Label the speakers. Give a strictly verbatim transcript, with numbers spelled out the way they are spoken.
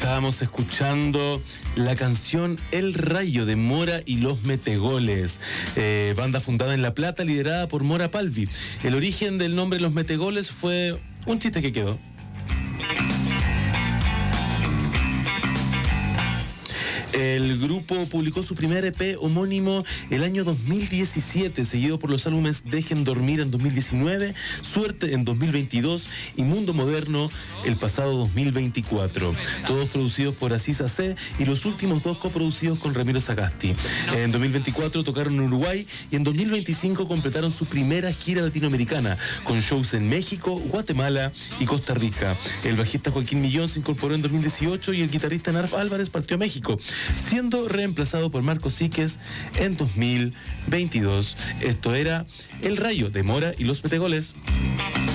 Speaker 1: Estábamos escuchando la canción El Rayo de Mora y los Metegoles, eh, banda fundada en La Plata, liderada por Mora Palvi. El origen del nombre Los Metegoles fue un chiste que quedó. El grupo publicó su primer E P homónimo el año dos mil diecisiete, seguido por los álbumes Dejen Dormir en dos mil diecinueve, Suerte en dos mil veintidós y Mundo Moderno el pasado dos mil veinticuatro. Todos producidos por Asís A C y los últimos dos coproducidos con Ramiro Sagasti. En dos mil veinticuatro tocaron en Uruguay y en dos mil veinticinco completaron su primera gira latinoamericana, con shows en México, Guatemala y Costa Rica. El bajista Joaquín Millón se incorporó en dos mil dieciocho y el guitarrista Narf Álvarez partió a México, siendo reemplazado por Marcos Síquez en dos mil veintidós. Esto era El Rayo de Mora y los Metegoles.